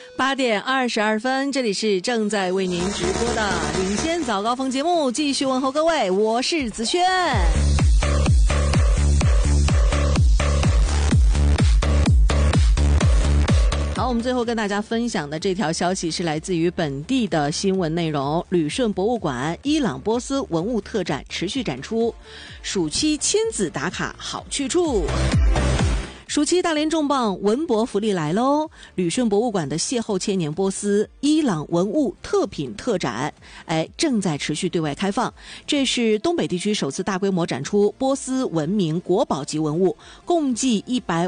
8:22，这里是正在为您直播的领先早高峰节目，继续问候各位，我是子轩。好，我们最后跟大家分享的这条消息是来自于本地的新闻内容。旅顺博物馆伊朗波斯文物特展持续展出，暑期亲子打卡好去处。暑期大连重磅文博福利来喽！旅顺博物馆的邂逅千年波斯伊朗文物特品特展，正在持续对外开放。这是东北地区首次大规模展出波斯文明国宝级文物，共计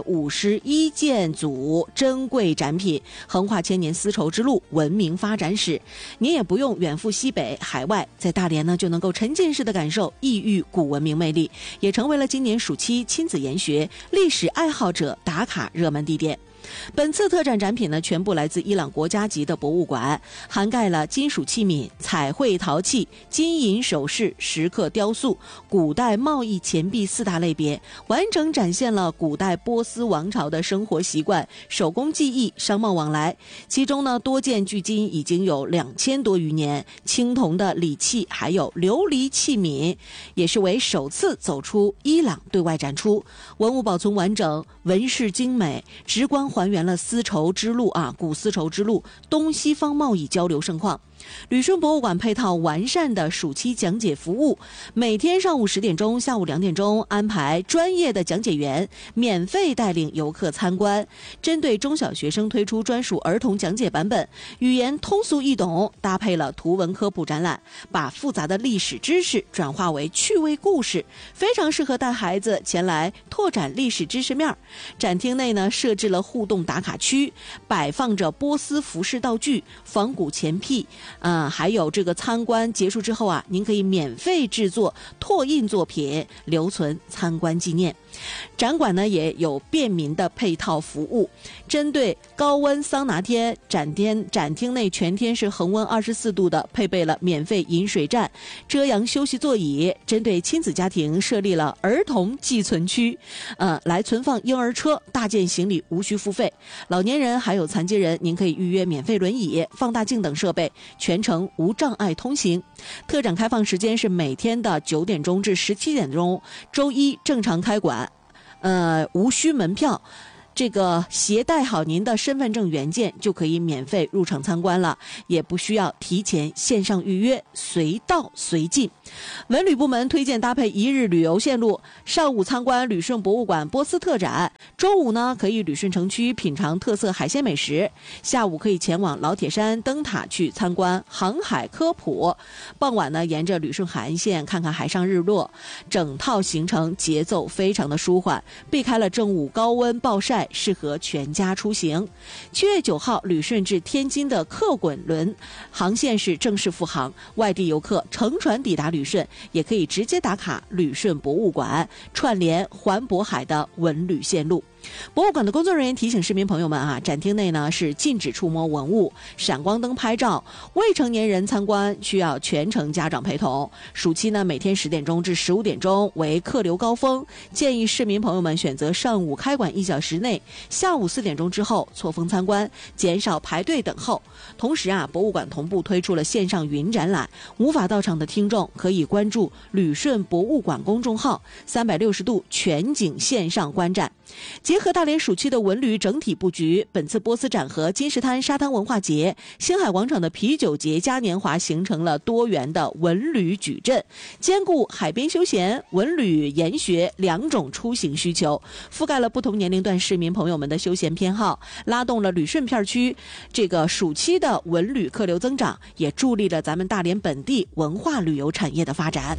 151件组珍贵展品，横跨千年丝绸之路文明发展史。您也不用远赴西北海外，在大连呢就能够沉浸式的感受异域古文明魅力，也成为了今年暑期亲子研学、历史爱好者打卡热门地点。本次特展展品呢，全部来自伊朗国家级的博物馆，涵盖了金属器皿、彩绘陶器、金银首饰、石刻雕塑、古代贸易钱币4大类别，完整展现了古代波斯王朝的生活习惯、手工技艺、商贸往来。其中呢，多件距今已经有2000多余年，青铜的礼器还有琉璃器皿，也是为首次走出伊朗对外展出。文物保存完整，纹饰精美，直观还原了丝绸之路古丝绸之路东西方贸易交流盛况。旅顺博物馆配套完善的暑期讲解服务，每天上午10点钟、下午2点钟安排专业的讲解员免费带领游客参观。针对中小学生推出专属儿童讲解版本，语言通俗易懂，搭配了图文科普展览，把复杂的历史知识转化为趣味故事，非常适合带孩子前来拓展历史知识面。展厅内呢设置了互动打卡区，摆放着波斯服饰道具、仿古钱币。还有这个参观结束之后您可以免费制作拓印作品留存参观纪念。展馆呢也有便民的配套服务，针对高温桑拿天，展厅内全天是恒温24度的，配备了免费饮水站、遮阳休息座椅。针对亲子家庭设立了儿童寄存区，来存放婴儿车，大件行李无需付费。老年人还有残疾人，您可以预约免费轮椅、放大镜等设备，全程无障碍通行。特展开放时间是每天的9点钟至17点钟，周一正常开馆，无需门票。这个携带好您的身份证原件就可以免费入场参观了，也不需要提前线上预约，随到随进。文旅部门推荐搭配1日旅游线路，上午参观旅顺博物馆波斯特展，周五呢可以旅顺城区品尝特色海鲜美食，下午可以前往老铁山灯塔去参观航海科普，傍晚呢沿着旅顺海岸线看看海上日落。整套行程节奏非常的舒缓，避开了正午高温暴晒，适合全家出行。7月9号，旅顺至天津的客滚轮航线是正式复航，外地游客乘船抵达旅顺，也可以直接打卡旅顺博物馆，串联环渤海的文旅线路。博物馆的工作人员提醒市民朋友们展厅内呢是禁止触摸文物、闪光灯拍照，未成年人参观需要全程家长陪同。暑期呢每天10点钟至15点钟为客流高峰，建议市民朋友们选择上午开馆1小时内，下午4点钟之后错峰参观，减少排队等候。同时博物馆同步推出了线上云展览，无法到场的听众可以关注旅顺博物馆公众号，360度全景线上观展。结合大连暑期的文旅整体布局，本次波斯展和金石滩沙滩文化节、星海广场的啤酒节嘉年华形成了多元的文旅矩阵，兼顾海边休闲、文旅研学2种出行需求，覆盖了不同年龄段市民朋友们的休闲偏好，拉动了旅顺片区这个暑期的文旅客流增长，也助力了咱们大连本地文化旅游产业的发展。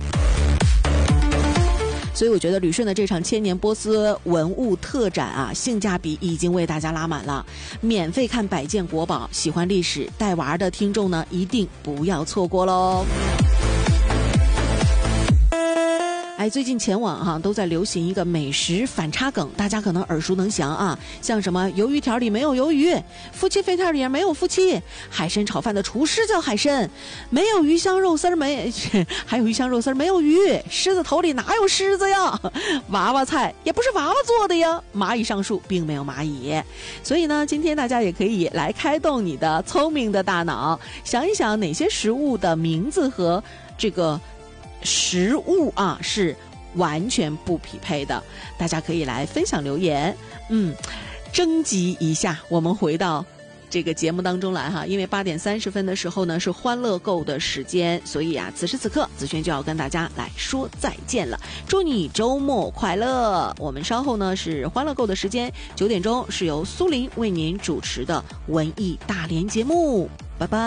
所以我觉得旅顺的这场千年波斯文物特展性价比已经为大家拉满了，免费看100件国宝，喜欢历史带娃的听众呢一定不要错过喽。 最近前网都在流行一个美食反差梗，大家可能耳熟能详啊，像什么鱿鱼条里没有鱿鱼，夫妻肺片里没有夫妻，海参炒饭的厨师叫海参，没有鱼香肉丝还有鱼香肉丝没有鱼，狮子头里哪有狮子呀？娃娃菜也不是娃娃做的呀，蚂蚁上树并没有蚂蚁。所以呢，今天大家也可以来开动你的聪明的大脑，想一想哪些食物的名字和这个食物是完全不匹配的，大家可以来分享留言，征集一下。我们回到这个节目当中来因为8点30分的时候呢是欢乐购的时间，所以此时此刻子轩就要跟大家来说再见了，祝你周末快乐。我们稍后呢是欢乐购的时间，9点钟是由苏林为您主持的文艺大联节目，拜拜。